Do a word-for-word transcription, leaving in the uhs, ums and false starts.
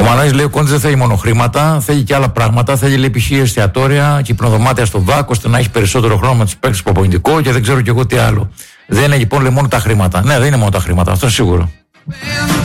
Μανώλης λέει: ο Κόντης δεν θέλει μόνο χρήματα, θέλει και άλλα πράγματα. Θέλει, λέει, π.χ. εστιατόρια και υπνοδωμάτια στο ΒΑΚ, ώστε να έχει περισσότερο χρόνο με τους παίκτες προπονητικό και δεν ξέρω κι εγώ τι άλλο. Δεν είναι λοιπόν, λέει, μόνο τα χρήματα. Ναι, δεν είναι μόνο τα χρήματα, αυτό είναι σίγουρο.